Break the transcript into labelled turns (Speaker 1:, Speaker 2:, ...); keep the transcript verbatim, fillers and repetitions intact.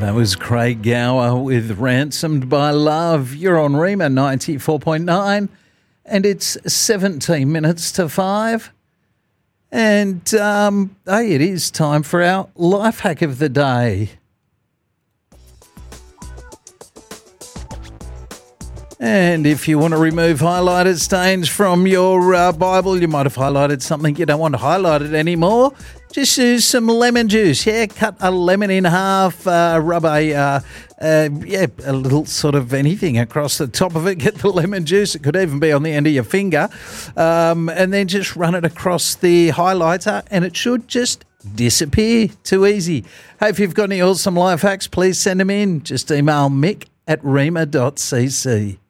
Speaker 1: That was Craig Gower with Ransomed by Love. You're on Rima ninety-four point nine and it's seventeen minutes to five. And, um, hey, it is time for our life hack of the day. And if you want to remove highlighted stains from your uh, Bible, you might have highlighted something you don't want highlighted anymore. Just use some lemon juice. Yeah, cut a lemon in half, uh, rub a, uh, uh, yeah, a little sort of anything across the top of it. Get the lemon juice. It could even be on the end of your finger. Um, and then just run it across the highlighter and it should just disappear. Too easy. Hey, if you've got any awesome life hacks, please send them in. Just email mick at rima dot c c.